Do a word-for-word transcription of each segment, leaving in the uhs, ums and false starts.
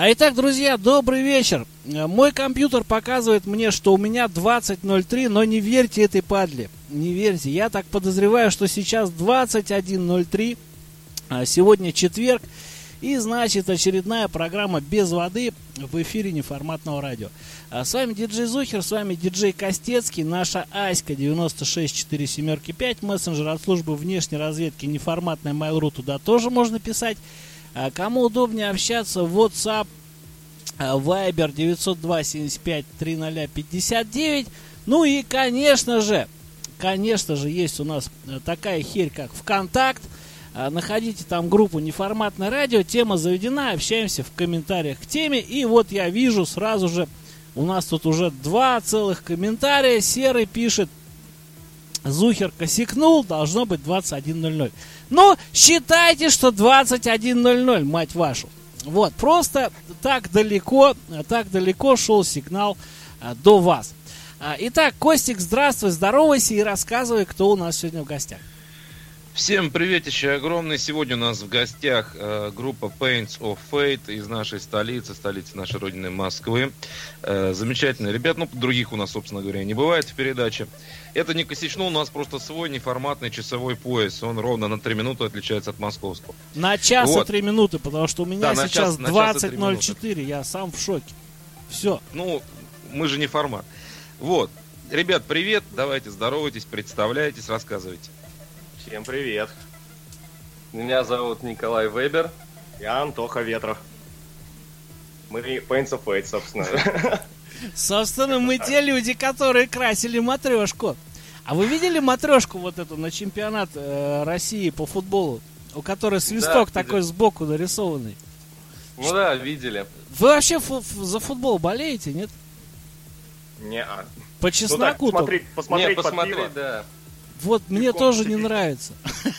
А итак, друзья, добрый вечер. Мой компьютер показывает мне, что у меня двадцать ноль три, но не верьте этой падле. Не верьте. Я так подозреваю, что сейчас двадцать один ноль три. Сегодня четверг. И, значит, очередная программа «Без воды» в эфире неформатного радио. А с вами диджей Зухер, с вами диджей Костецкий, наша Аська девяносто шесть четыре семь пять, мессенджер от службы внешней разведки неформатная Mail.ru, туда тоже можно писать. А кому удобнее общаться, WhatsApp, Viber девятьсот два семьдесят пять тридцать пятьдесят девять. Ну и, конечно же, конечно же, есть у нас такая херь, как ВКонтакт. Находите там группу «Неформатное радио», тема заведена, общаемся в комментариях к теме. И вот я вижу сразу же, у нас тут уже два целых комментария. Серый пишет: Зухер косякнул, должно быть двадцать один ноль ноль. Ну, считайте, что двадцать один ноль ноль, мать вашу. Вот, просто так далеко, так далеко шел сигнал а, до вас. А, итак, Костик, здравствуй, здоровайся и рассказывай, кто у нас сегодня в гостях. Всем привет еще огромный. Сегодня у нас в гостях э, группа Paints of Fate из нашей столицы, столицы нашей родины Москвы. Э, замечательные ребят, ну, других у нас, собственно говоря, не бывает в передаче. Это не косячно, у нас просто свой неформатный часовой пояс. Он ровно на три минуты отличается от московского. На час вот. и три минуты, потому что у меня да, сейчас час, двадцать ноль четыре, я сам в шоке. Все. Ну, мы же не формат. Вот. Ребят, привет, давайте здоровайтесь, представляйтесь, рассказывайте. Всем привет. Меня зовут Николай Вебер. Я Антоха Ветров. Мы Paints of Fate, собственно. Собственно, мы те люди, которые красили матрешку. А вы видели матрешку вот эту на чемпионат э, России по футболу? У которой свисток да, такой видели. Сбоку нарисованный. Ну Ш- да, видели. Вы вообще фу- фу- за футбол болеете, нет? Не-а. По чесноку? Ну, так, посмотреть, посмотреть, не, посмотреть, да. Вот мне тоже не нравится.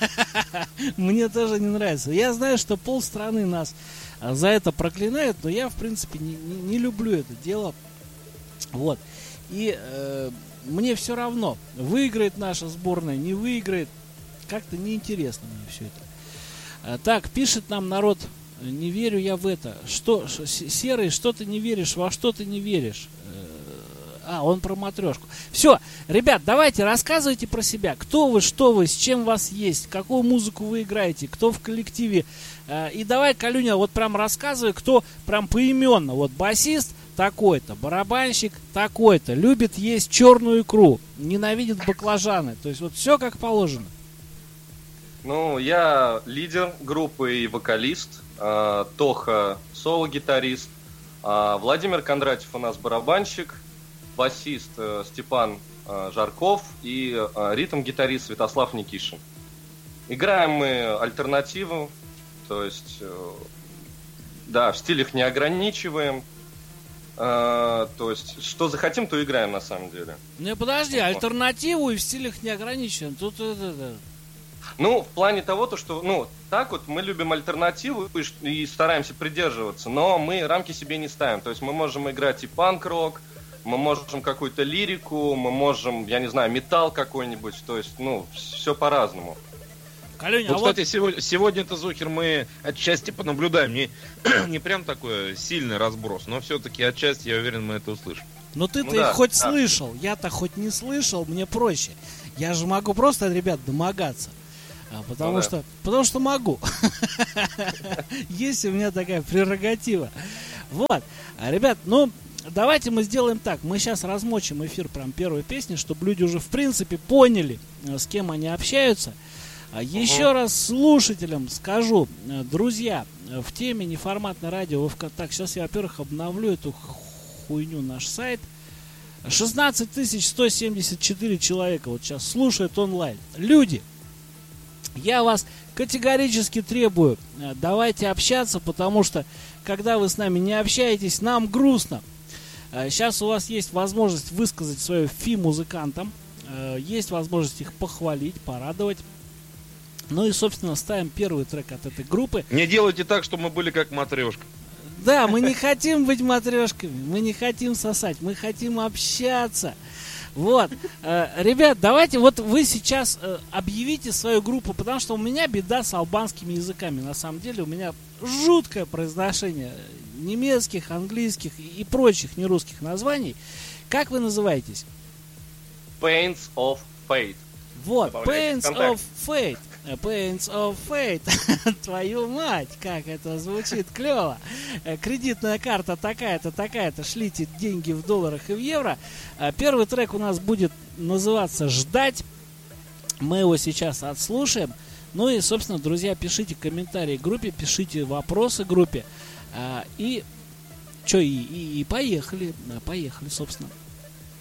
Мне тоже не нравится. Я знаю, что полстраны нас за это проклинают, но я, в принципе, не, не, не люблю это дело. Вот. И э, мне все равно, выиграет наша сборная, не выиграет. Как-то неинтересно мне все это. А, так, пишет нам народ: не верю я в это. Что, ш, Серый, что ты не веришь, во что ты не веришь? А, он про матрешку. Все, ребят, давайте рассказывайте про себя. Кто вы, что вы, с чем у вас есть, какую музыку вы играете, кто в коллективе. И давай, Калюня, вот прям рассказывай, кто прям поименно. Вот басист такой-то, барабанщик такой-то, любит есть черную икру, ненавидит баклажаны. То есть вот все как положено. Ну, я лидер группы и вокалист. Тоха соло-гитарист. Владимир Кондратьев у нас барабанщик. Басист э, Степан э, Жарков и э, ритм-гитарист Святослав Никишин. Играем мы альтернативу, то есть, э, да, в стилях не ограничиваем, э, то есть, что захотим, то играем на самом деле. Не, подожди, альтернативу и в стилях не ограничиваем. Тут это... это... Ну, в плане того, то, что, ну, так вот мы любим альтернативу и, и стараемся придерживаться, но мы рамки себе не ставим, то есть мы можем играть и панк-рок, мы можем какую-то лирику, мы можем, я не знаю, металл какой-нибудь, то есть, ну, все по-разному. Калюня, ну, а кстати, вот... сегодня, сегодня-то, Зухер, мы отчасти понаблюдаем. Не, не прям такой сильный разброс, но все-таки отчасти, я уверен, мы это услышим. Но ты-то ну, да, их хоть да. слышал, я-то хоть не слышал, мне проще. Я же могу просто от ребят домогаться. А, потому, ну, да. что, потому что могу. Есть у меня такая прерогатива. Вот. Ребят, ну... Давайте мы сделаем так. Мы сейчас размочим эфир прям первой песни, чтобы люди уже в принципе поняли, с кем они общаются. Еще uh-huh. раз слушателям скажу, друзья, в теме неформатное радио. Так, сейчас я, во-первых, обновлю эту хуйню, наш сайт. шестнадцать тысяч сто семьдесят четыре человека вот сейчас слушают онлайн. Люди, я вас категорически требую, давайте общаться, потому что когда вы с нами не общаетесь, нам грустно. Сейчас у вас есть возможность высказать свое фи музыкантам, есть возможность их похвалить, порадовать. Ну и, собственно, ставим первый трек от этой группы. Не делайте так, чтобы мы были как матрешка. Да, мы не хотим быть матрешками, мы не хотим сосать, мы хотим общаться. Вот, ребят, давайте, вот вы сейчас объявите свою группу, потому что у меня беда с албанскими языками. На самом деле у меня жуткое произношение. немецких, английских и прочих нерусских названий. Как вы называетесь? Paints of Fate. Вот, Добавляйте Paints of Fate. Paints of Fate. Твою мать, как это звучит клево. Кредитная карта такая-то, такая-то. Шлите деньги в долларах и в евро. Первый трек у нас будет называться «Ждать». Мы его сейчас отслушаем. Ну и, собственно, друзья, пишите комментарии группе, пишите вопросы группе. И что, и, и, и поехали. Поехали, собственно.